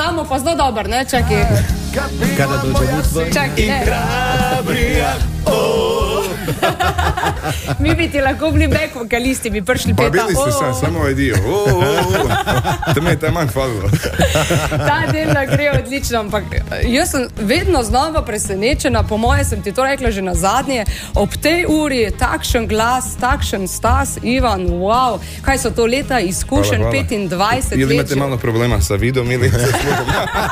znamo pa zelo dobro, ne? Čakaj. Kada dođe Budva. Čakaj, ne. Mi bi ti lahko bili back vokalisti, bi prišli Pa peta. bili ste samo ovaj dio. To me je taj manj falilo. Ta del gre odlično, ampak jaz sem vedno znova presenečena, po moje sem ti to rekla že na zadnje, ob tej uri takšen glas, takšen stas, Ivan, wow, kaj so to leta izkušenj, 25 let. Ili imate malo problema sa vidom ili sa sluhom?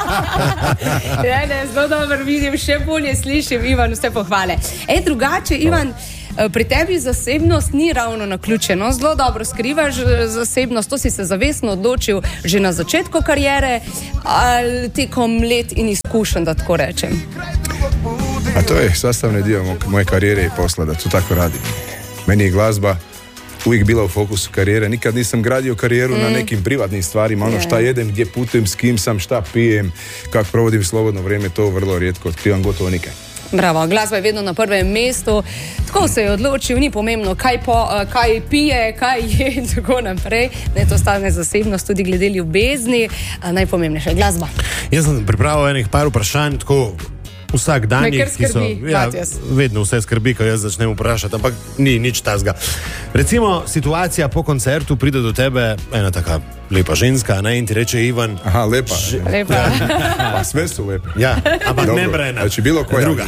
Ne, zelo dobro vidim, še bolje slišim, Ivan, vse pohvale. Drugače, Ivan, pri tebi zasebnost ni ravno naključeno, zelo dobro skrivaš zasebnost, to si se zavestno odločil že na začetku karijere ali tekom let in izkušenj, da tako rečem. A to je sastavni dio moje karijere i posla, da to tako radim. Meni je glazba uvijek bila u fokusu karijere, nikad nisam gradio karijeru na nekim privatnim stvarima, ono šta jedem, gdje putujem, s kim sam, šta pijem, kako provodim slobodno vrijeme, to vrlo rijetko otkrivam, gotovo nikad. Bravo, glasba je vedno na prvem mestu, tako se je odločil, ni pomembno, kaj pije, kaj je in tako naprej, ne, to stane zasebnost tudi glede ljubezni, najpomembnejša je glasba. Jaz sem pripravil enih par vprašanj, tako vsak dan, ki so, vedno vse skrbi, ko jaz začnem vprašati, ampak ni nič tazga. Recimo, situacija po koncertu, pride do tebe ena taka lepa ženska, ne, in ti reče Ivan... Aha, lepa. Lepa. Pa sve su lepe. Ja, ampak dobro, ne Brena. Znači bilo koja. Druga.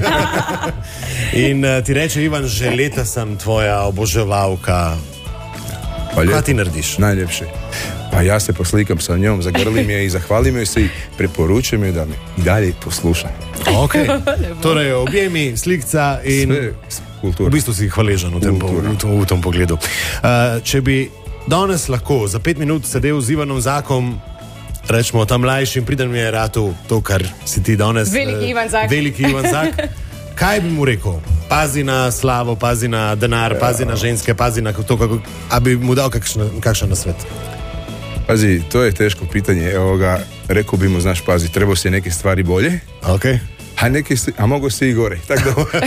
In ti reče Ivan, že leta sam tvoja oboževalka. Pa kaj ti narediš? Najljepše. Pa ja se poslikam sa njom, zagrlim je i zahvalim joj se i preporučujem joj da me i dalje posluša. Ok, torej objemi, slikca in sve kultura. V bistvu si hvaležen v tem pogledu. Če bi danes lahko za 5 minut sedel z Ivanom Zakom, rečemo tam mlajšim, priden mi je ratu to, kar si ti danes. Veliki Ivan Zak. Veliki Ivan Zak. Kaj bi mu rekel? Pazi na slavo, pazi na denar, pazi na ženske, pazi na to, kako, a bi mu dal kakšen nasvet? Pazi, to je teško pitanje. Evo ga, rekao bi mu, znaš, pazi, trebao si neke stvari bolje. Okay. A mogu si i gore. Tako da...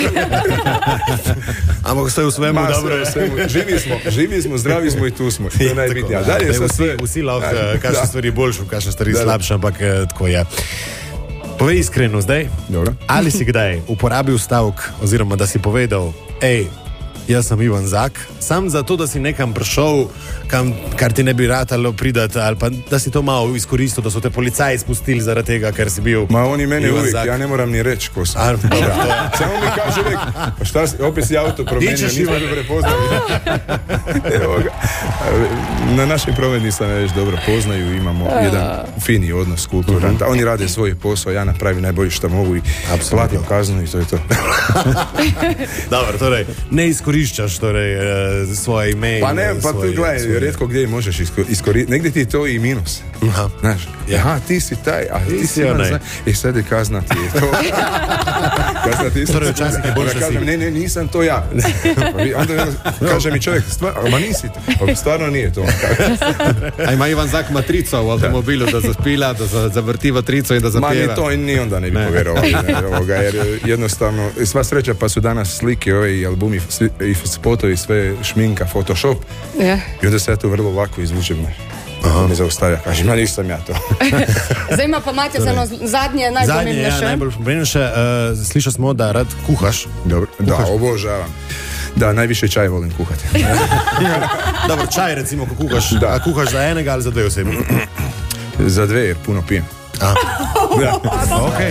A mogu ste u svemu dobro. Živi smo, zdravi smo i tu smo. To je najbitnije. Dalje sa sve... Vsi lahko, kakšne stvari boljše, kakšne stvari slabše, ampak tako je. Povej iskreno zdaj, dobro. Ali si kdaj uporabil stavek, oziroma da si povedal, jaz sem Ivan Zak, sam zato, da si nekam prišel, kar ti ne bi ratalo pridati, ali pa da si to malo izkoristil, da so te policaji spustili zaradi tega, ker si bil Ma oni mene Ivan uvijek, Zak. ja ne moram ni reći ko sam. Samo mi kaže uvijek, pa šta si, opet si auto promenio, nismo me prepoznali. Evo ga. Na našim prometnicama već dobro poznaju, imamo jedan fini odnos kulturan. Oni rade svoj posao, ja napravim najbolje što mogu i platim kaznu i to je to. Dobro, torej, ne izkoriščaš svoje ime. Pa ne, pa tu gledaj, rijetko gdje možeš iskoristiti. Negdje ti je to i minus. Aha. Znaš, aha, ti si taj, a ti si onaj. I sad je kazna ti je to. Kazna ti Torej, časnik je bolje, kažem, ne, nisam to ja. Onda kaže mi čovjek, ma nisi to. Pa stvarno nije to. A ima Ivan Zak matrico u automobilu da zaspila, da zavrti vatrico i da zapjeva? Ma ni to, ni onda ne bi povjerovao. Jer jednostavno, sva sreća pa su danas slike, i albumi, i spotovi, sve šminka, Photoshop. I onda se ja to vrlo lako izvučem. Me zaustavlja, kaže, ma nisam ja to. Zdaj ima pa Matija za zadnje najpomembnejše. Zadnje, najpomembnejše. Slišali smo, da rad kuhaš. Dobro, da, obožavam. Da, najviše čaj volim kuhati. Dobro, čaj recimo ko kuhaš. Da. A kuhaš za enega ali za dve osobe? Za dve, jer puno pijem. Da. Ok.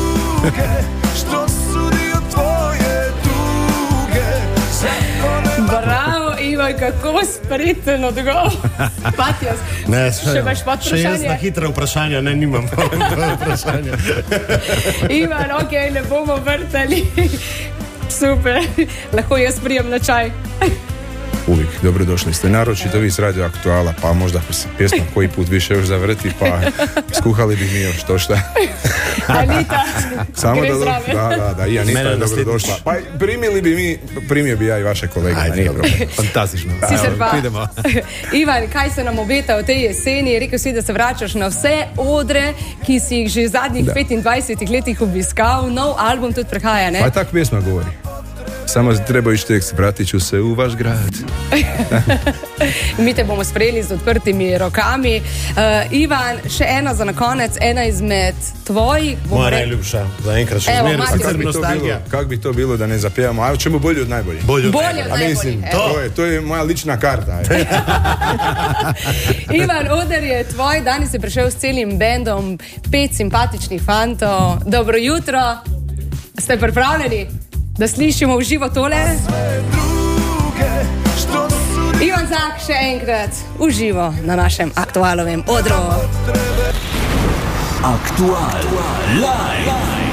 Bravo, Ivan, kako spreten odgovor. Matijas, še imaš pa vprašanje? Še jaz na hitra vprašanja, ne, nimam vprašanja. Ivan, ok, ne bomo vrtali. Super, lahko jaz prijem na čaj. Uvijek, dobrodošli ste. Naročito vi s Radio Aktuala, pa možda pjesma koji put više još zavrti, pa skuhali bi mi još to šta. Anita, samo gre zdrave. Da, i Anita je dobrodošla. Pa primio bi ja i vaše kolege. Fantastično. Sicer pa, Ivan, kaj se nam obeta v tej jeseni? Rekel si, da se vračaš na vse odre, ki si jih že v zadnjih 25 letih obiskal. Nov album tudi prehaja, ne? Pa tak pjesma govori. Samo treba ići tekst, vratit ću se u vaš grad. Mi te bomo sprejeli z odprtimi rokami. Ivan, še ena za na konec, ena izmed tvojih. Moja najljubša, za enkrat še zmeraj. Kako bi to bilo da ne zapijamo? A čemu bolje od najboljih? Bolje od najboljih. Mislim, to je moja lična karta. Ivan, oder je tvoj, danes je prišel s celim bendom 5 simpatičnih fantov. Dobro jutro, ste pripravljeni, da slišimo v živo tole? Ivan Zak še enkrat v živo na našem aktualovem odru. Aktual live.